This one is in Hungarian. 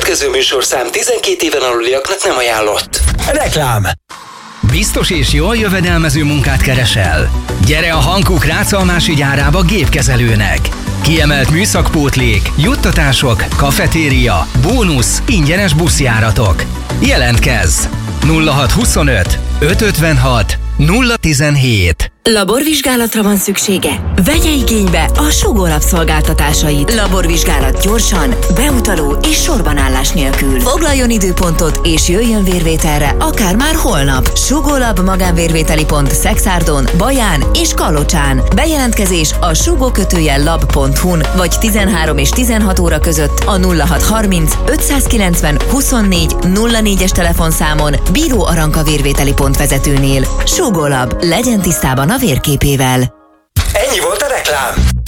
következő műsorszám 12 éven aluliaknak nem ajánlott. Reklám. Biztos és jól jövedelmező munkát keresel? Gyere a Hankook Rácalmási gyárába gépkezelőnek! Kiemelt műszakpótlék, juttatások, kafetéria, bónusz, ingyenes buszjáratok. Jelentkezz! 0625 556 017. Laborvizsgálatra van szüksége? Vegye igénybe a Sugó Lab szolgáltatásait. Laborvizsgálat gyorsan, beutaló és sorbanállás nélkül. Foglaljon időpontot és jöjjön vérvételre, akár már holnap. Sugó Lab magánvérvételi pont Szexárdon, Baján és Kalocsán. Bejelentkezés a sugó-lab.hu-n vagy 13 és 16 óra között a 0630 590 24 04-es telefonszámon Bíró Aranka vérvételi pont vezetőnél. Sugó Lab, legyen tisztában a vérképével.